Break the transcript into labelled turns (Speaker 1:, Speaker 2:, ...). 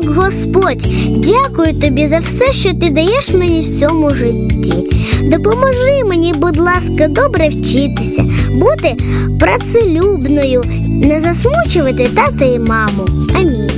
Speaker 1: Господь, дякую тобі за все, що ти даєш мені в цьому житті. Допоможи мені, будь ласка, добре вчитися, бути працелюбною, не засмучувати тата і маму. Амінь.